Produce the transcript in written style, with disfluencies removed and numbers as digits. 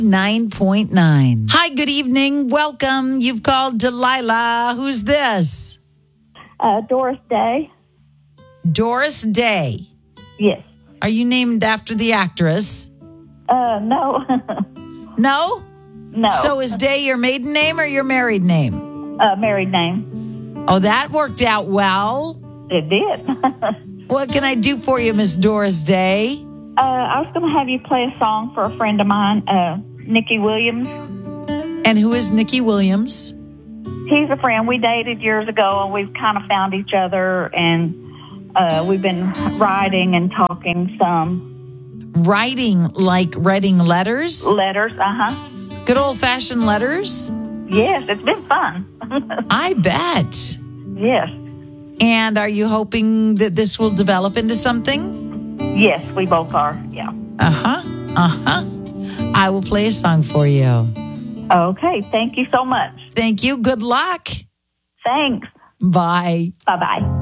9.9. Hi, good evening. Welcome. You've called Delilah. Who's this? Doris Day. Doris Day. Yes. Are you named after the actress? No. No? No. So is Day your maiden name or your married name? Married name. Oh, that worked out well. It did. What can I do for you, Miss Doris Day? I was going to have you play a song for a friend of mine, Nikki Williams. And who is Nikki Williams? He's a friend. We dated years ago, and we've kind of found each other, and we've been writing and talking some. Writing, like writing letters? Letters, Good old-fashioned letters? Yes, it's been fun. I bet. Yes. And are you hoping that this will develop into something? Yes, we both are, yeah. I will play a song for you. Okay, thank you so much. Thank you. Good luck. Thanks. Bye. Bye-bye.